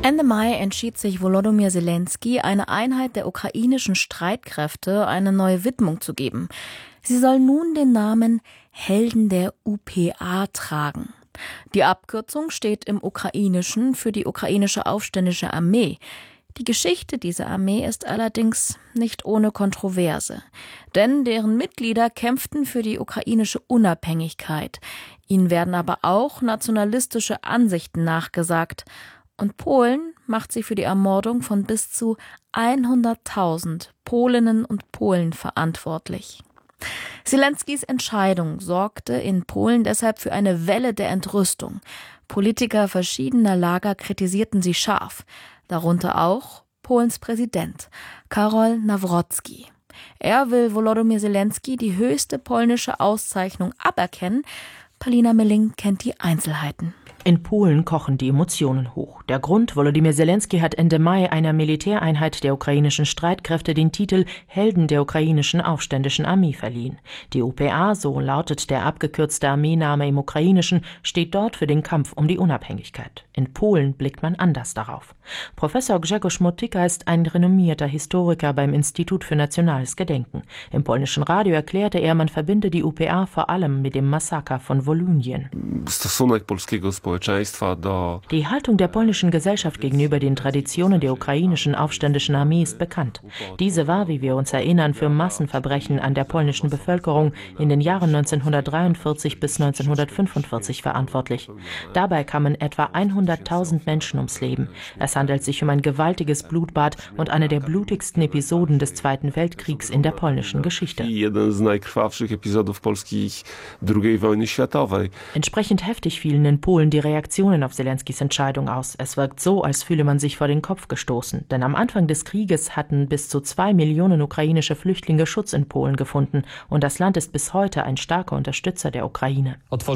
Ende Mai entschied sich Volodymyr Zelensky, einer Einheit der ukrainischen Streitkräfte eine neue Widmung zu geben. Sie soll nun den Namen Helden der UPA tragen. Die Abkürzung steht im Ukrainischen für die ukrainische aufständische Armee. Die Geschichte dieser Armee ist allerdings nicht ohne Kontroverse, denn deren Mitglieder kämpften für die ukrainische Unabhängigkeit. Ihnen werden aber auch nationalistische Ansichten nachgesagt. Und Polen macht sie für die Ermordung von bis zu 100.000 Polinnen und Polen verantwortlich. Zelenskys Entscheidung sorgte in Polen deshalb für eine Welle der Entrüstung. Politiker verschiedener Lager kritisierten sie scharf, darunter auch Polens Präsident Karol Nawrocki. Er will Volodymyr Zelensky die höchste polnische Auszeichnung aberkennen. Palina Milling kennt die Einzelheiten. In Polen kochen die Emotionen hoch. Der Grund: Volodymyr Zelensky hat Ende Mai einer Militäreinheit der ukrainischen Streitkräfte den Titel Helden der ukrainischen aufständischen Armee verliehen. Die UPA, so lautet der abgekürzte Armeename im Ukrainischen, steht dort für den Kampf um die Unabhängigkeit. In Polen blickt man anders darauf. Professor Grzegorz Motyka ist ein renommierter Historiker beim Institut für Nationales Gedenken. Im polnischen Radio erklärte er, man verbinde die UPA vor allem mit dem Massaker von Wolynien. Die Haltung der polnischen Gesellschaft gegenüber den Traditionen der ukrainischen aufständischen Armee ist bekannt. Diese war, wie wir uns erinnern, für Massenverbrechen an der polnischen Bevölkerung in den Jahren 1943 bis 1945 verantwortlich. Dabei kamen etwa 100.000 Menschen ums Leben. Es handelt sich um ein gewaltiges Blutbad und eine der blutigsten Episoden des Zweiten Weltkriegs in der polnischen Geschichte. Entsprechend heftig fielen in Polen die Reaktionen auf Zelenskys Entscheidung aus. Es wirkt so, als fühle man sich vor den Kopf gestoßen. Denn am Anfang des Krieges hatten bis zu 2 Millionen ukrainische Flüchtlinge Schutz in Polen gefunden. Und das Land ist bis heute ein starker Unterstützer der Ukraine.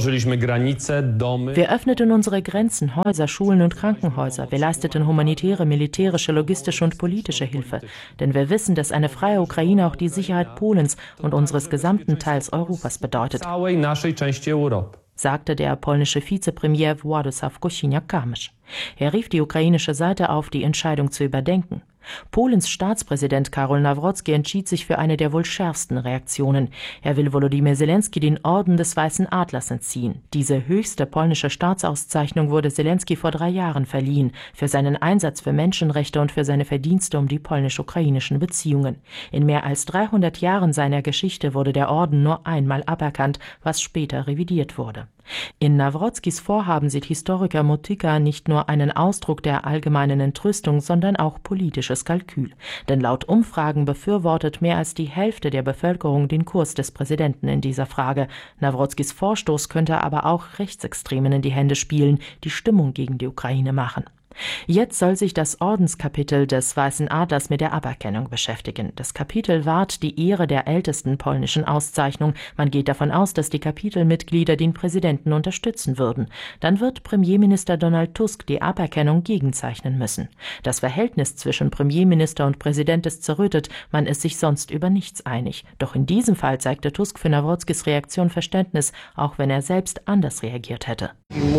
Wir öffneten unsere Grenzen, Häuser, Schulen und Krankenhäuser. Wir leisteten humanitäre, militärische, logistische und politische Hilfe. Denn wir wissen, dass eine freie Ukraine auch die Sicherheit Polens und unseres gesamten Teils Europas bedeutet, sagte der polnische Vizepremier Władysław Kosiniak-Kamysz. Er rief die ukrainische Seite auf, die Entscheidung zu überdenken. Polens Staatspräsident Karol Nawrocki entschied sich für eine der wohl schärfsten Reaktionen. Er will Volodymyr Zelensky den Orden des Weißen Adlers entziehen. Diese höchste polnische Staatsauszeichnung wurde Zelensky vor 3 Jahren verliehen, für seinen Einsatz für Menschenrechte und für seine Verdienste um die polnisch-ukrainischen Beziehungen. In mehr als 300 Jahren seiner Geschichte wurde der Orden nur einmal aberkannt, was später revidiert wurde. In Nawrockis Vorhaben sieht Historiker Motyka nicht nur einen Ausdruck der allgemeinen Entrüstung, sondern auch politisches Kalkül. Denn laut Umfragen befürwortet mehr als die Hälfte der Bevölkerung den Kurs des Präsidenten in dieser Frage. Nawrockis Vorstoß könnte aber auch Rechtsextremen in die Hände spielen, die Stimmung gegen die Ukraine machen. Jetzt soll sich das Ordenskapitel des Weißen Adlers mit der Aberkennung beschäftigen. Das Kapitel wahrt die Ehre der ältesten polnischen Auszeichnung. Man geht davon aus, dass die Kapitelmitglieder den Präsidenten unterstützen würden. Dann wird Premierminister Donald Tusk die Aberkennung gegenzeichnen müssen. Das Verhältnis zwischen Premierminister und Präsident ist zerrüttet. Man ist sich sonst über nichts einig. Doch in diesem Fall zeigte Tusk für Nawrockis Reaktion Verständnis, auch wenn er selbst anders reagiert hätte.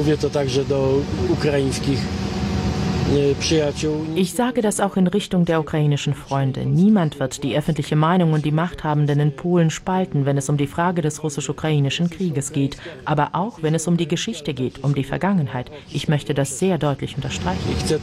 Ich sage das auch in Richtung der ukrainischen Freunde. Niemand wird die öffentliche Meinung und die Machthabenden in Polen spalten, wenn es um die Frage des russisch-ukrainischen Krieges geht. Aber auch, wenn es um die Geschichte geht, um die Vergangenheit. Ich möchte das sehr deutlich unterstreichen.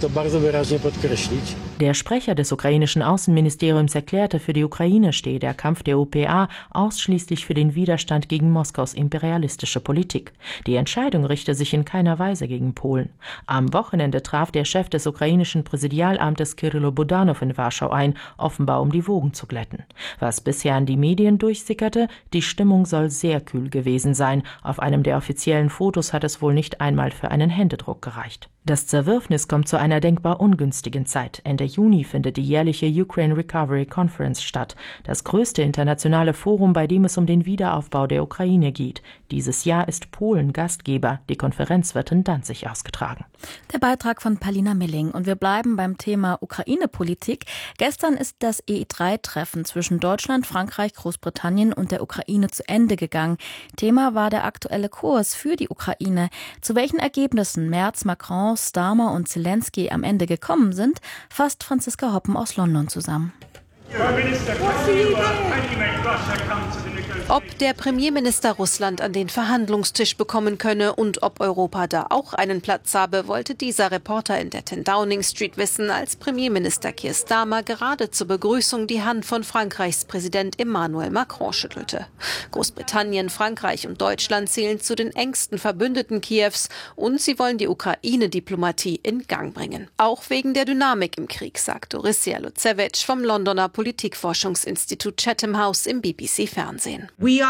Der Sprecher des ukrainischen Außenministeriums erklärte, für die Ukraine stehe der Kampf der UPA ausschließlich für den Widerstand gegen Moskaus imperialistische Politik. Die Entscheidung richte sich in keiner Weise gegen Polen. Am Wochenende traf der Chef des ukrainischen Präsidialamtes Kyrylo Budanov in Warschau ein, offenbar um die Wogen zu glätten. Was bisher an die Medien durchsickerte, die Stimmung soll sehr kühl gewesen sein. Auf einem der offiziellen Fotos hat es wohl nicht einmal für einen Händedruck gereicht. Das Zerwürfnis kommt zu einer denkbar ungünstigen Zeit. Ende Juni findet die jährliche Ukraine Recovery Conference statt, das größte internationale Forum, bei dem es um den Wiederaufbau der Ukraine geht. Dieses Jahr ist Polen Gastgeber. Die Konferenz wird in Danzig ausgetragen. Der Beitrag von Palina Milling. Und wir bleiben beim Thema Ukraine-Politik. Gestern ist das E3-Treffen zwischen Deutschland, Frankreich, Großbritannien und der Ukraine zu Ende gegangen. Thema war der aktuelle Kurs für die Ukraine. Zu welchen Ergebnissen Merz, Macron, Treffen aus Starmer und Zelensky am Ende gekommen sind, fasst Franziska Hoppen aus London zusammen. Ob der Premierminister Russland an den Verhandlungstisch bekommen könne und ob Europa da auch einen Platz habe, wollte dieser Reporter in der 10 Downing Street wissen, als Premierminister Keir Starmer gerade zur Begrüßung die Hand von Frankreichs Präsident Emmanuel Macron schüttelte. Großbritannien, Frankreich und Deutschland zählen zu den engsten Verbündeten Kiews und sie wollen die Ukraine-Diplomatie in Gang bringen. Auch wegen der Dynamik im Krieg, sagt Orysia Lucevic vom Londoner Politikforschungsinstitut Chatham House im BBC-Fernsehen. Wir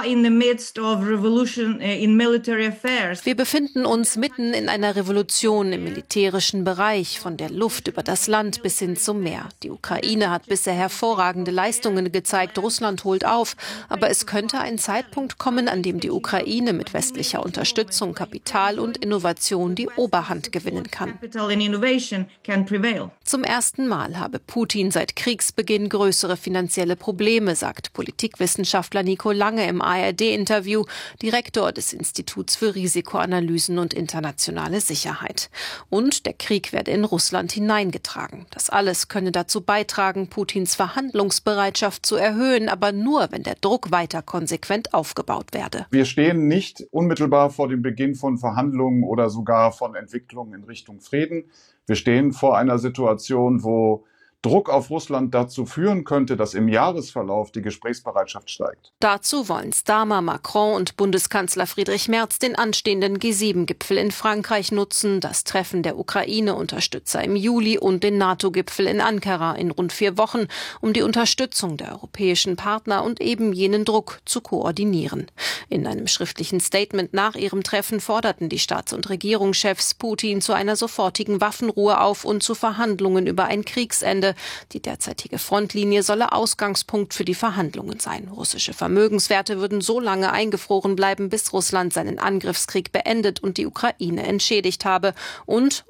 befinden uns mitten in einer Revolution im militärischen Bereich, von der Luft über das Land bis hin zum Meer. Die Ukraine hat bisher hervorragende Leistungen gezeigt, Russland holt auf. Aber es könnte ein Zeitpunkt kommen, an dem die Ukraine mit westlicher Unterstützung, Kapital und Innovation die Oberhand gewinnen kann. Zum ersten Mal habe Putin seit Kriegsbeginn größere finanzielle Probleme, sagt Politikwissenschaftler Nico Lange im ARD-Interview, Direktor des Instituts für Risikoanalysen und internationale Sicherheit. Und der Krieg werde in Russland hineingetragen. Das alles könne dazu beitragen, Putins Verhandlungsbereitschaft zu erhöhen, aber nur, wenn der Druck weiter konsequent aufgebaut werde. Wir stehen nicht unmittelbar vor dem Beginn von Verhandlungen oder sogar von Entwicklungen in Richtung Frieden. Wir stehen vor einer Situation, wo Druck auf Russland dazu führen könnte, dass im Jahresverlauf die Gesprächsbereitschaft steigt. Dazu wollen Starmer, Macron und Bundeskanzler Friedrich Merz den anstehenden G7-Gipfel in Frankreich nutzen, das Treffen der Ukraine-Unterstützer im Juli und den NATO-Gipfel in Ankara in rund 4 Wochen, um die Unterstützung der europäischen Partner und eben jenen Druck zu koordinieren. In einem schriftlichen Statement nach ihrem Treffen forderten die Staats- und Regierungschefs Putin zu einer sofortigen Waffenruhe auf und zu Verhandlungen über ein Kriegsende. Die derzeitige Frontlinie solle Ausgangspunkt für die Verhandlungen sein. Russische Vermögenswerte würden so lange eingefroren bleiben, bis Russland seinen Angriffskrieg beendet und die Ukraine entschädigt habe. Und